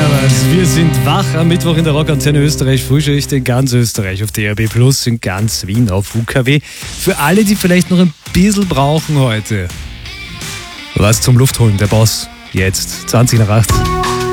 Servus, wir sind wach am Mittwoch in der Rockantenne Österreich, Frühschicht in ganz Österreich auf DRB Plus, in ganz Wien auf UKW. Für alle, die vielleicht noch ein bisschen brauchen heute. Was zum Luftholen, der Boss, jetzt 20 nach 8.